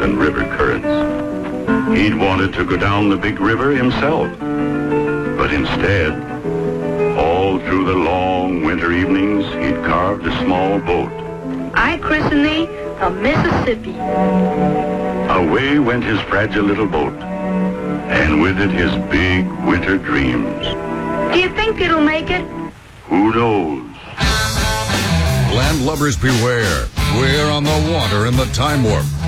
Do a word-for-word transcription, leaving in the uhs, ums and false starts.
and river currents. He'd wanted to go down the big river himself, but instead, all through the long winter evenings, he'd carved a small boat. I christen thee the Mississippi. Away went his fragile little boat, and with it his big winter dreams. Do you think it'll make it? Who knows? Landlubbers beware. We're on the water in the Time Warp.